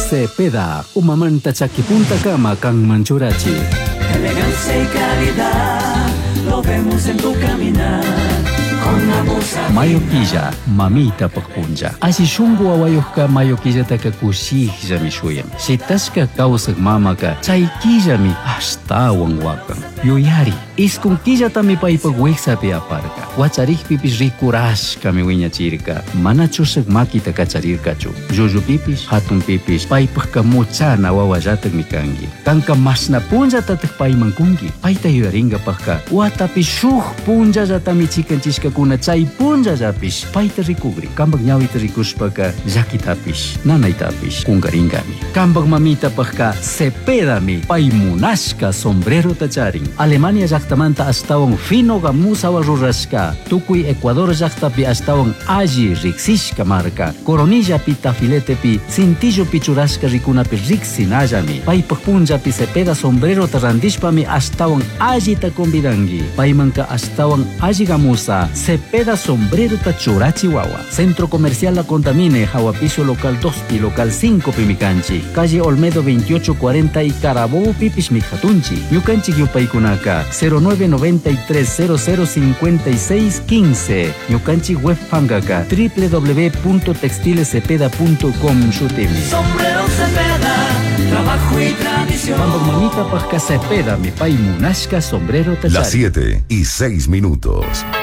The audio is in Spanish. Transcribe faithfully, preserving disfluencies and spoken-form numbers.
Cepeda, umamanta chaquipunta cama kang manchurachi. Elegancia y calidad, lo vemos en tu caminar. Mayo quilla, mamita pagpunja. Asi shungu awayuhka mayo quilla taka kushihja mi shuyam. Si taska kausak mamaka, chay quilla mi hasta wangwakan. Yuyari, iskun quilla tami paipagweksa pi aparka. Wacharih pipis rikurash kami wiña chirka. Mana chusak makita kacharirka chu. Juju pipis, hatun pipis, paipagka muchana wawajatak mi kangi. Kanka masna punja tatak paimangkungi. Paita yuyaringa pagka. Watapi shuh punja jatami chikan chiska kuna chay punja japis paita rikugri kambag nyawita rikuspaka jakitapish nanaitapish kungaringami kambag mamita pagka Cepedami paimunashka sombrero tacharing Alemania jaktamanta astawan fino gamusawa rurashka tukuy Ecuador jaktapi astawan alli riksishka marka coronilla pi tafilete pi cintillo pichurashka rikunapi riksinallami paipag punja pi Cepeda sombrero tarandishpami astawan alli ta convidangi paimanka astawan alli gamusa Cepeda sombrero tachura Chihuahua. Centro Comercial La Contamine, Jahuapiso Local dos y Local cinco Pimicanchi. Calle Olmedo veintiocho cuarenta y Carabobo Pipis Mijatunchi. Ñucanchi Yupaikunaka cero nueve noventa y tres cero cero cincuenta y seis quince. Ñucanchi Web Fangaka w w w punto textilecepeda punto com Shutimi. Sombrero Cepeda, trabajo y tradición. Cuando mamita pasca Cepeda, mi pai munashka sombrero tachari. Las siete y seis minutos.